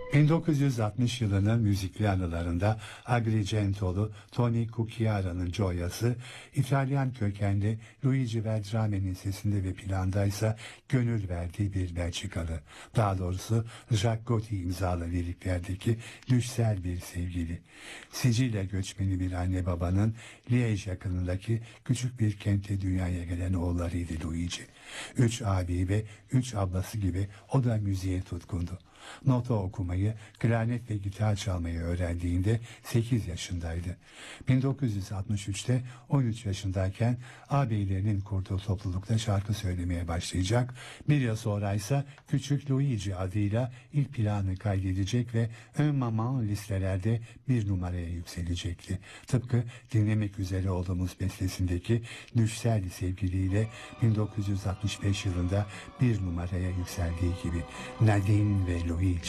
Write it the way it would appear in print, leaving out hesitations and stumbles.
1960 yılının müzikli anılarında Agrigentolu Tony Cucchiara'nın Gioia'sı, İtalyan kökenli Luigi Beltrame'nin sesinde ve plandaysa gönül verdiği bir Belçikalı, daha doğrusu Jacques Gotti imzalı liriklerdeki düşsel bir sevgili. Sicilya göçmeni bir anne babanın Liège yakınındaki küçük bir kentte dünyaya gelen oğullarıydı Luigi. 3 abi ve 3 ablası gibi o da müziğe tutkundu. Nota okumayı, klarnet ve gitar çalmayı öğrendiğinde 8 yaşındaydı. 1963'te 13 yaşındayken ağabeylerinin kurduğu toplulukta şarkı söylemeye başlayacak. Bir yıl sonra ise Küçük Luigi adıyla ilk planı kaydedecek ve ön maman listelerde bir numaraya yükselecekti. Tıpkı dinlemek üzere olduğumuz bestesindeki düşsel sevgiliyle 1965 yılında bir numaraya yükseldiği gibi. Nadine ve Luigi.